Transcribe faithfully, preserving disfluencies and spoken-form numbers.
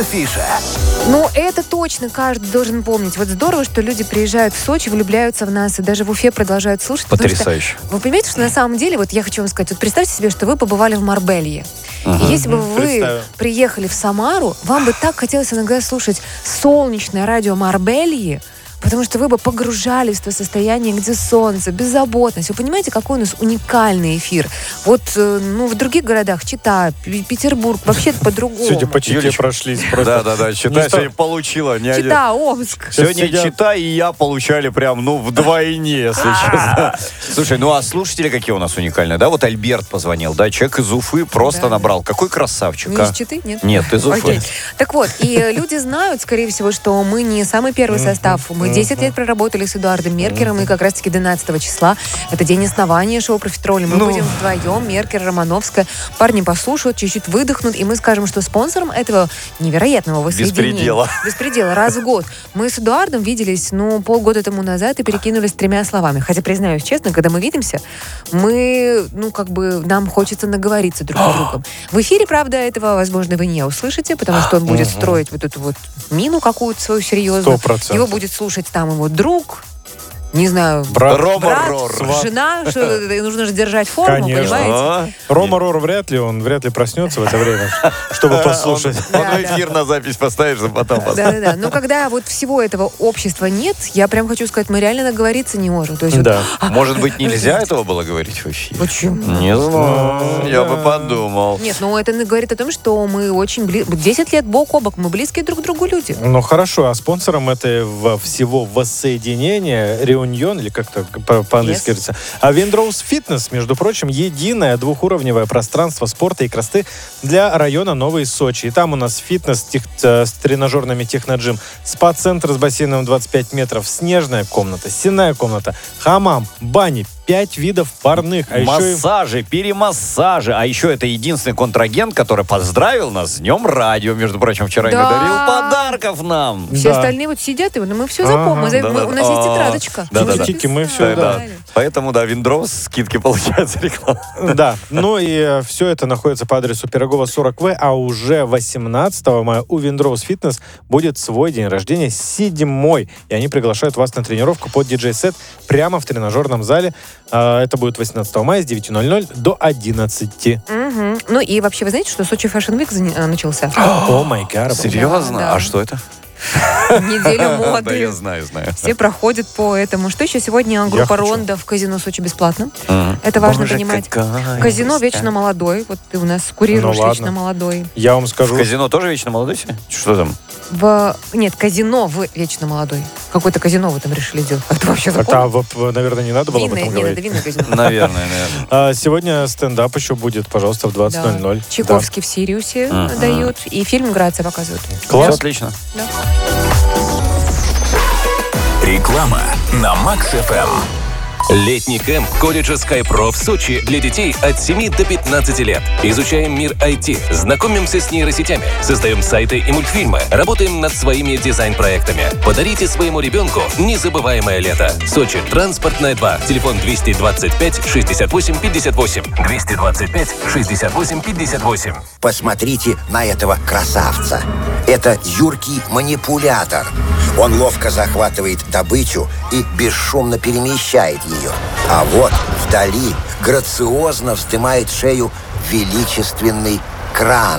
Афиша. Ну, это точно каждый должен помнить. Вот здорово, что люди приезжают в Сочи, влюбляются в нас и даже в Уфе продолжают слушать. Потрясающе. Что, вы понимаете, что на самом деле, вот я хочу вам сказать, вот представьте себе, что вы побывали в Марбелье. Ага. И если бы вы Представим. приехали в Самару, вам бы так хотелось иногда слушать солнечное радио Марбелье, потому что вы бы погружались в то состояние, где солнце, беззаботность. Вы понимаете, какой у нас уникальный эфир? Вот, ну, в других городах, Чита, Петербург, вообще по-другому. Сегодня по Чите прошлись. Да-да-да, Чита сегодня получила. Чита, Омск. Сегодня Чита и я получали прям, ну, вдвойне, если честно. Слушай, ну, а слушатели какие у нас уникальные, да? Вот Альберт позвонил, да? Человек из Уфы просто набрал. Какой красавчик, Не из Читы? Нет? Нет, из Уфы. Так вот, и люди знают, скорее всего, что мы не самый первый состав. Мы десять лет проработали с Эдуардом Меркером, и как раз-таки двенадцатого числа, это день основания шоу «Профитроли», мы ну. будем вдвоем, Меркер, Романовская. Парни послушают, чуть-чуть выдохнут, и мы скажем, что спонсором этого невероятного воссоединения... Беспредела. Беспредела, раз в год. Мы с Эдуардом виделись, ну, полгода тому назад и перекинулись тремя словами. Хотя, признаюсь честно, когда мы видимся, мы, ну, как бы, нам хочется наговориться друг с другом. В эфире, правда, этого, возможно, вы не услышите, потому что он будет строить вот эту вот мину какую-то свою серьезную. сто процентов. Его будет слушать там его друг, не знаю, брат, брат жена, что нужно же держать форму, Конечно. понимаете? А? Рома Рор вряд ли, он вряд ли проснется в это время, чтобы послушать. Он эфир на запись поставишь, а потом поставишь. Да-да-да. Но когда вот всего этого общества нет, я прям хочу сказать, мы реально наговориться не можем. Да. Может быть, нельзя этого было говорить в эфире? Почему? Не знаю, я бы подумал. Нет, ну это говорит о том, что мы очень близко, десять лет бок о бок, мы близкие друг к другу люди. Ну хорошо, а спонсором этого всего воссоединения Реуньон, или как-то по-английски yes. говорится. А Windrose Fitness, между прочим, единое двухуровневое пространство спорта и красоты для района Новой Сочи. И там у нас фитнес тех, с тренажерными техноджим, спа-центр с бассейном двадцать пять метров, снежная комната, сенная комната, хамам, бани, пять видов парных. А массажи, еще... перемассажи. А еще это единственный контрагент, который поздравил нас с Днем радио. Между прочим, вчера да. и дарил подарков нам. Все да. остальные вот сидят, и мы все запомним. Ага. Мы, да, у нас да. есть тетрадочка. Да, да, да. Мы все, да. да. Поэтому, да, Windrose, скидки получаются, реклама. Да, ну и все это находится по адресу Пирогова сорок вэ, а уже восемнадцатого мая у Windrose Fitness будет свой день рождения, седьмой. И они приглашают вас на тренировку под диджей-сет прямо в тренажерном зале. Это будет восемнадцатого мая с девяти ноль-ноль до одиннадцати. Угу. Ну и вообще, вы знаете, что Сочи Fashion Week начался? О май гад. Серьезно? Да, да. А что это? Неделю моды. Да, я знаю, знаю. Все проходят по этому. Что еще сегодня? Группа Ронда в казино Сочи бесплатно. Mm. Это важно Боже, понимать. какая Казино есть, вечно а? молодой. Вот ты у нас курируешь Ну, вечно молодой. Я вам скажу. В казино тоже вечно молодой сегодня? Что там? В... Нет, казино в вечно молодой. Какое-то казино вы там решили делать. Это вообще Это, запомнил? наверное, не надо было Винное, об этом нет, говорить. это винное казино. Наверное, наверное. А, сегодня стендап еще будет, пожалуйста, в двадцать ноль-ноль. Да. Чайковский в Сириусе Uh-huh. дают. И фильм «Грация» показывают. Класс. Все отлично. Да. Реклама на Макс эф эм. Летний кэмп колледжа SkyPro в Сочи для детей от семи до пятнадцати лет. Изучаем мир ай ти, знакомимся с нейросетями, создаем сайты и мультфильмы, работаем над своими дизайн-проектами. Подарите своему ребенку незабываемое лето. Сочи, Транспортная два. Телефон двести двадцать пять шестьдесят восемь пятьдесят восемь. двести двадцать пять шестьдесят восемь пятьдесят восемь. Посмотрите на этого красавца. Это юркий манипулятор. Он ловко захватывает добычу и бесшумно перемещает ее. А вот вдали грациозно вздымает шею величественный кран.